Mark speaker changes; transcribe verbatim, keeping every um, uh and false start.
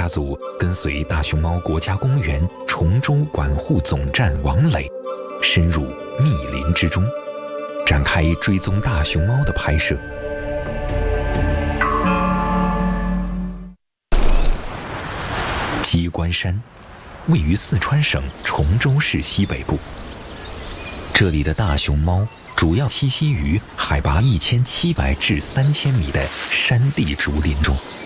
Speaker 1: 查组跟随大熊猫国家公园崇州管护总站王磊，深入密林之中，展开追踪大熊猫的拍摄。鸡冠山位于四川省崇州市西北部，这里的大熊猫主要栖息于海拔一千七百至三千米的山地竹林中。